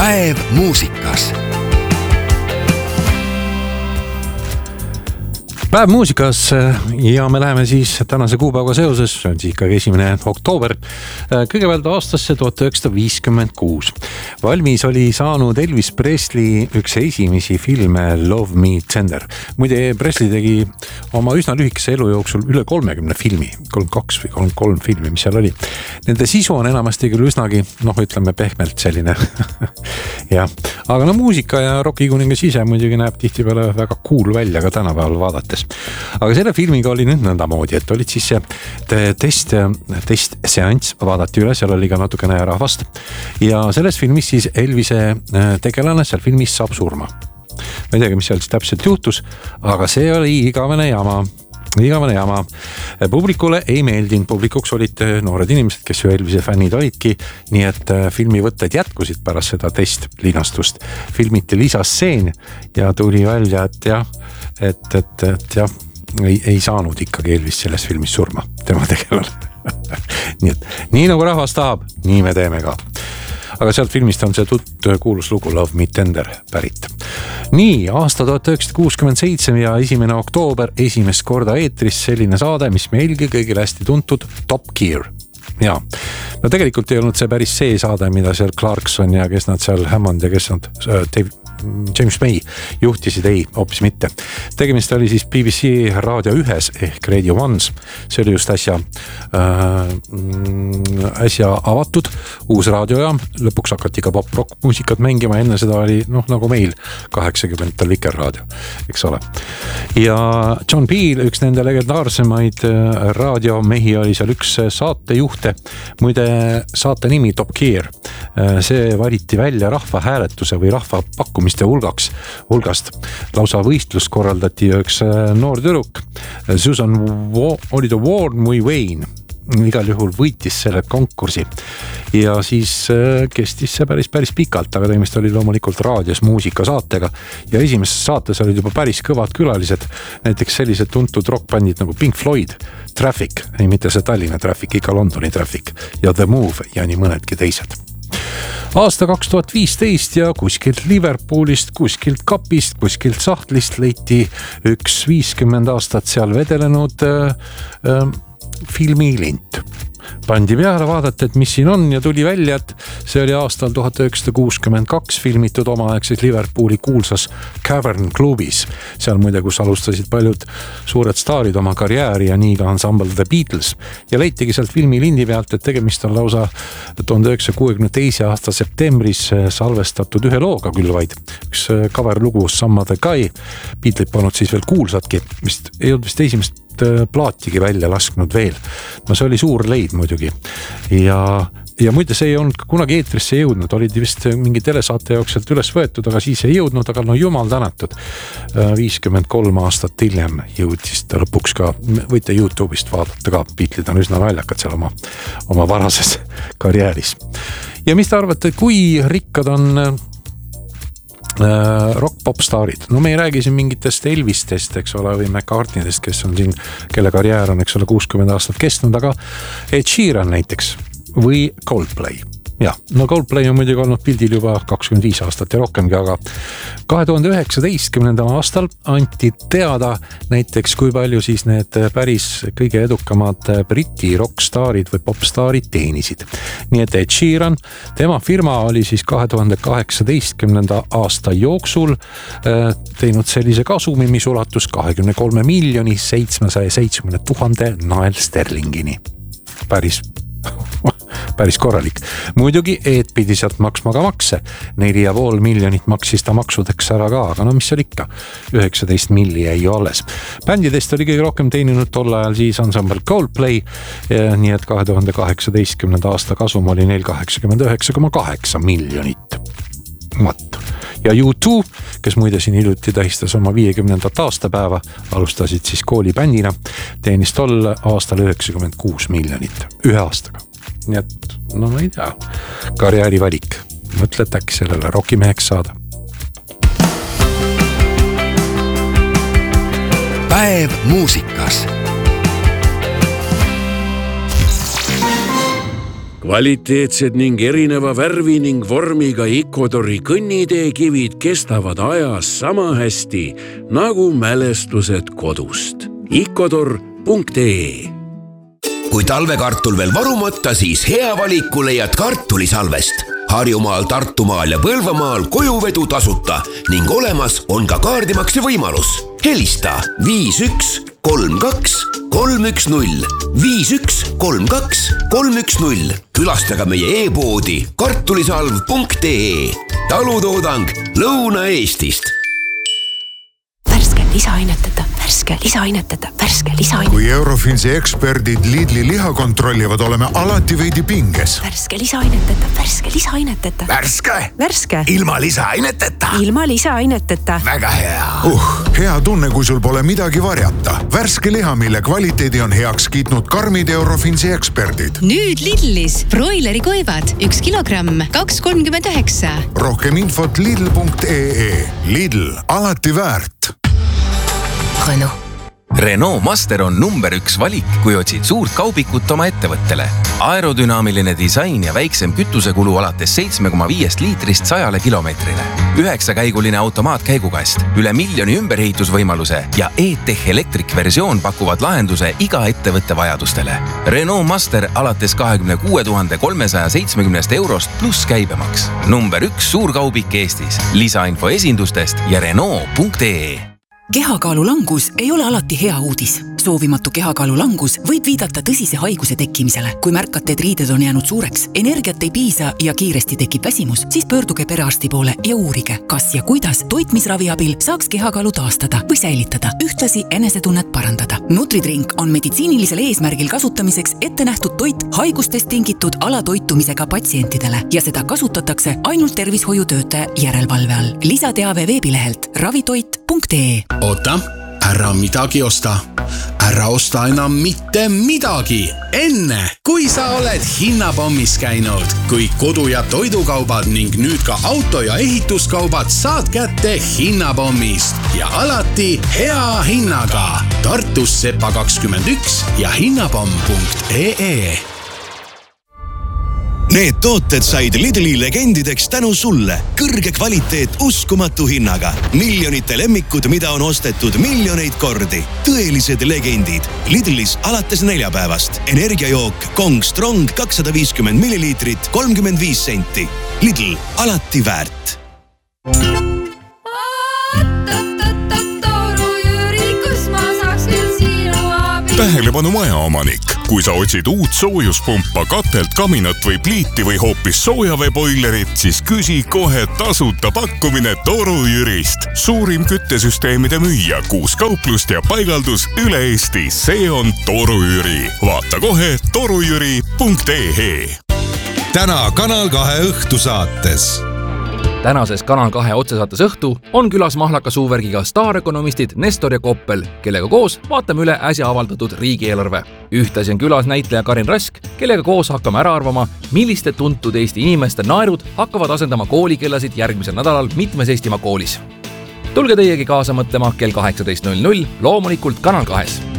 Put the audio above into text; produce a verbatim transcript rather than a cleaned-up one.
Päev muusikas. Päev muusikas ja me läheme siis tänase kuupäeva seoses, see on siis ikkagi esimene oktoober, kõigepealt aastasse tuhat üheksasada viiskümmend kuus. Valmis oli saanud Elvis Presley üks esimesi filme Love Me Tender. Muide, Presley tegi oma üsna lühikese elu jooksul üle kolmekümne filmi, kolmkümmend kaks või kolmkümmend kolm filmi, mis seal oli. Nende sisu on enamasti küll üsnagi, noh ütleme pehmelt selline. ja. Aga no muusika ja rockikuningas ise muidugi näeb tihtipeale väga cool välja ka tänapäeval vaadates. Aga selle filmiga oli nüüd nõndamoodi, et olid siis see test, test seanss, vaadati üle, seal oli ka natukene rahvast. Ja selles filmis siis Elvise tegelane seal filmis saab surma. Ma ei teagi, mis seal siis täpselt juhtus, aga see oli igavene jama. Igavene jama. Publikule ei meeldinud, publikuks olid noored inimesed, kes ju Elvise fännid olidki, nii et filmi võtted jätkusid pärast seda testlinastust. Filmiti lisastseen ja tuli välja, et jah, et, et, et jah, ei, ei saanud ikkagi Elvis selles filmis surma, tema tegelane. nii et nii nagu rahvas tahab, nii me teeme ka. Aga sealt filmist on see tutt kuulus lugu Love Me Tender pärit. Nii, aasta tuhat üheksasada kuuskümmend seitse ja esimene oktoober esimest korda eetris selline saade, mis meilgi kõigil hästi tuntud Top Gear. Ja, no tegelikult ei olnud see päris see saade, mida seal Clarkson ja kes nad seal Hammond ja kes nad Dave, James May juhtisid, ei, hoopis mitte. Tegemist oli siis B B C raadio ühes ehk Radio Ones. See oli just äsja, äh, äsja avatud uus raadiojaam. Lõpuks hakati ka pop-rock muusikat mängima, enne seda oli noh, nagu meil kaheksakümmend Vikerraadio, eks ole. Ja John Peel, üks nende legendaarsemaid raadiomehi, oli seal üks saatejuhte. Muide, saate nimi Top Gear. See valiti välja rahva hääletuse või rahva pakkumiste hulgaks, hulgast. Lausa võistlus korraldati üks noor tüdruk. Susan oli ta Warren või Wayne. Igal juhul võitis selle konkursi ja siis kestis see päris, päris pikalt, aga tegemist oli loomulikult raadios muusikasaatega ja esimeses saates olid juba päris kõvad külalised, näiteks sellised tuntud rockbändid nagu Pink Floyd, Traffic, ei mitte see Tallinna Traffic, ikka Londoni Traffic ja The Move ja nii mõnedki teised. Aasta kaks tuhat viisteist ja kuskilt Liverpoolist, kuskilt kapist, kuskilt sahtlist leiti üks viiskümmend aastat seal vedelenud äh, äh, filmilint. Pandi peale vaadata, et mis siin on ja tuli välja, et see oli aastal tuhat üheksasada kuuskümmend kaks filmitud omaaegses Liverpooli kuulsas Cavern klubis. Seal muide, kus alustasid paljud suured staarid oma karjääri ja nii ka ensemble The Beatles. Ja leitigi sealt filmilindi pealt, et tegemist on lausa tuhande üheksasaja kuuekümne teise aasta septembris salvestatud ühe looga küll vaid. Üks cover lugu Some Other Guy. Beatles polnud siis veel kuulsadki, vist ei olnud vist esimest plaatigi välja lasknud veel. No see oli suur leid muidugi. Ja, ja muide see ei olnud kunagi eetrisse jõudnud. Olid vist mingi telesaate jaoks sealt üles võetud, aga siis ei jõudnud, aga no jumal tänatud. viiskümmend kolm aastat hiljem jõudis ta lõpuks ka, võite YouTube'ist vaadata ka, Beatles on üsna naljakad seal oma, oma varases karjääris. Ja mis te arvate, kui rikkad on rock-pop-staarid. No me ei räägi siin mingitest Elvistest, eks ole, või McCartneydest, kes on siin, kelle karjäär on, eks ole, kuuskümmend aastat kestnud, aga Ed Sheeran näiteks või Coldplay. Ja, no Coldplay on muidugi olnud pildil juba kakskümmend viis aastat ja rohkemgi, aga kahe tuhande üheksateistkümnendal aastal anti teada näiteks, kui palju siis need päris kõige edukamad Briti rockstaarid või popstaarid teenisid. Nii et Ed Sheeran, tema firma oli siis kahe tuhande kaheksateistkümnenda aasta jooksul teinud sellise kasumi, mis ulatus kakskümmend kolm miljoni seitsmesaja seitsekümmend tuhande nael sterlingini. Päris päris korralik. Muidugi Eed pidi sealt maksma ka makse. neli ja pool miljonit maksis ta maksudeks ära ka, aga no mis seal ikka? üheksateist milli jäi ju alles. Bändidest oli kõige rohkem teeninud tol ajal siis ensemble Coldplay, nii et kahe tuhande kaheksateistkümnenda aasta kasum oli neil kaheksakümmend üheksa koma kaheksa miljonit. Mat. Ja U two, kes muide siin hiljuti tähistas oma viiekümnendat aastapäeva, alustasid siis koolibändina, teenis tol aastal üheksakümmend kuus miljonit ühe aastaga. Nii et, no ma ei tea, karjääri valik. Mõtled äkki sellele rockimeheks saada. Päev muusikas. kvaliteetsed ning erineva värvi ning vormiga Icodori kõnniteekivid kestavad ajas sama hästi nagu mälestused kodust. Icodor punkt ee. Kui talvekartul veel varumata, siis hea valiku leiad kartulisalvest. Harjumaal, Tartumaal ja Põlvamaal kojuvedu tasuta ning olemas on ka kaardimakse võimalus. Helista viis üks kolm kaks kolm üks null, viis üks kolm kaks kolm üks null. Külastaga meie e-poodi kartulisalv punkt ee. Talutoodang Lõuna-Eestist. Värske lisaaineteta, värske lisaaineteta, värske lisaaineteta. Kui Eurofinsi eksperdid Lidli liha kontrollivad, oleme alati veidi pinges. Värske lisaaineteta, värske lisaaineteta. Värske? Värske. Ilma lisaaineteta? Ilma lisaaineteta. Väga hea. Uh, hea tunne, kui sul pole midagi varjata. Värske liha, mille kvaliteedi on heaks kiitnud karmid Eurofinsi eksperdid. Nüüd Lidlis broileri koivad, üks kilogramm, kaks kolmkümmend üheksa. Rohkem infot lidl punkt ee. Lidl, alati väärt. Renault. Renault Master on number üks valik, kui otsid suurt kaubikut oma ettevõttele. Aerodünaamiline disain ja väiksem kütusekulu alates seitsme koma viis liitrist sajale kilomeetrile. Üheksakäiguline automaatkäigukast, üle miljoni ümberehitusvõimaluse ja E-Tech Electric versioon pakuvad lahenduse iga ettevõtte vajadustele. Renault Master alates kahekümne kuue tuhande kolmesaja seitsmekümnest eurost pluss käibemaks. Number üks suurkaubik Eestis. Lisainfo esindustest ja Renault punkt ee. Kehakaalu langus ei ole alati hea uudis. Soovimatu kehakaalu langus võib viidata tõsise haiguse tekkimisele. Kui märkate, et riided on jäänud suureks, energiat ei piisa ja kiiresti tekib väsimus, siis pöörduge perearsti poole ja uurige, kas ja kuidas toitmisravi abil saaks kehakaalu taastada või säilitada, ühtlasi enesetunnet parandada. Nutridrink on meditsiinilisel eesmärgil kasutamiseks ette nähtud toit haigustest tingitud alatoitumisega patsientidele ja seda kasutatakse ainult tervishoiutöötaja järelevalve all. Lisateave veebilehelt ravitoit punkt ee. Oota, ära midagi osta. Ära osta enam mitte midagi. Enne, kui sa oled hinnapommis käinud, kui kodu- ja toidukaubad ning nüüd ka auto- ja ehituskaubad saad kätte hinnapommist ja alati hea hinnaga. Tartus Sepa kakskümmend üks ja hinnapomm punkt ee. Need tooted said Lidli legendideks tänu sulle. Kõrge kvaliteet uskumatu hinnaga. Miljonite lemmikud, mida on ostetud miljoneid kordi. Tõelised legendid. Lidlis alates neljapäevast. Energiajook Kong Strong kakssada viiskümmend milliliitrit, kolmkümmend viis senti. Lidl, alati väärt. Tähelepanu majaomanik. Kui sa otsid uut soojuspumpa, katelt, kaminat või pliiti või hoopis soojaveeboilerit, siis küsi kohe tasuta pakkumine Toru Jürist. Suurim küttesüsteemide müüja, kuus kauplust ja paigaldus üle Eesti. See on Toru Jüri. Vaata kohe torujüri punkt ee. Täna Kanal kahe õhtusaates. Tänases Kanal kahe otsesaates õhtu on külas mahlaka suuvärgiga staarökonomistid Nestor ja Koppel, kellega koos vaatame üle äsja avaldatud riigieelarve. Ühtlasi on külas näitleja Karin Rask, kellega koos hakkame ära arvama, milliste tuntud Eesti inimeste naerud hakkavad asendama koolikellasid järgmisel nädalal mitmes Eestimaa koolis. Tulge teiegi kaasa mõtlema kell kaheksateist null null loomulikult Kanal kahes.